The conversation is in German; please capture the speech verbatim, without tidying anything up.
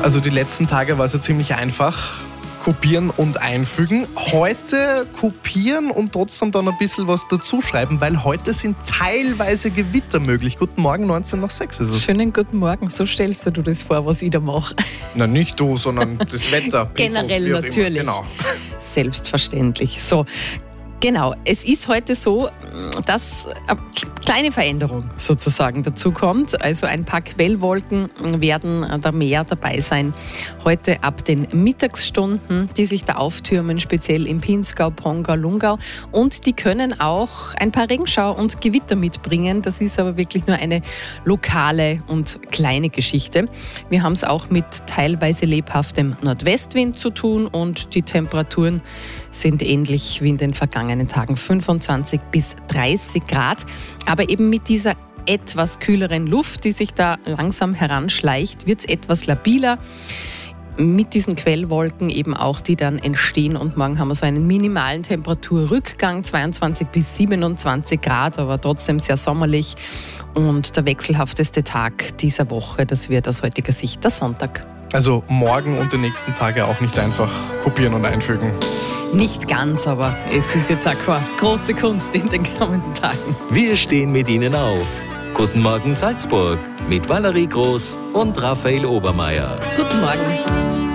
Also die letzten Tage war es ja ziemlich einfach. Kopieren und einfügen. Heute kopieren und trotzdem dann ein bisschen was dazuschreiben, weil heute sind teilweise Gewitter möglich. Guten Morgen, neunzehn nach sechs ist es. Schönen guten Morgen. So stellst du dir das vor, was ich da mache. Na, nicht du, sondern das Wetter. Generell Petrus, natürlich. Genau. Selbstverständlich. So. Genau, es ist heute so, dass eine kleine Veränderung sozusagen dazu kommt. Also ein paar Quellwolken werden da mehr dabei sein. Heute ab den Mittagsstunden, die sich da auftürmen, speziell im Pinzgau, Pongau, Lungau. Und die können auch ein paar Regenschauer und Gewitter mitbringen. Das ist aber wirklich nur eine lokale und kleine Geschichte. Wir haben es auch mit teilweise lebhaftem Nordwestwind zu tun und die Temperaturen sind ähnlich wie in den vergangenen Tagen, fünfundzwanzig bis dreißig Grad. Aber eben mit dieser etwas kühleren Luft, die sich da langsam heranschleicht, wird es etwas labiler. Mit diesen Quellwolken eben auch, die dann entstehen. Und morgen haben wir so einen minimalen Temperaturrückgang, zweiundzwanzig bis siebenundzwanzig Grad, aber trotzdem sehr sommerlich. Und der wechselhafteste Tag dieser Woche, das wird aus heutiger Sicht der Sonntag. Also morgen und die nächsten Tage auch nicht einfach kopieren und einfügen. Nicht ganz, aber es ist jetzt auch keine große Kunst in den kommenden Tagen. Wir stehen mit Ihnen auf. Guten Morgen Salzburg mit Valerie Groß und Raphael Obermeier. Guten Morgen.